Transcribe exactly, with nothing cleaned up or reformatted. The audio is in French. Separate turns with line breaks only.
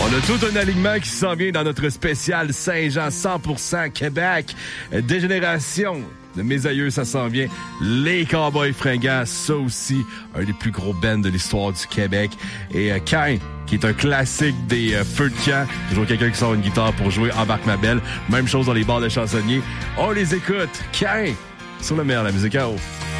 On a tout un alignement qui s'en vient dans notre spécial Saint-Jean cent pour cent Québec. Dégénération de mes aïeux, ça s'en vient. Les Cowboys fringants, ça aussi, un des plus gros bands de l'histoire du Québec. Et euh, Cain, qui est un classique des euh, feux de camp. Toujours quelqu'un qui sort une guitare pour jouer Embarque ma belle. Même chose dans les bars de chansonniers. On les écoute. Cain, sur le meilleur, la musique à eau.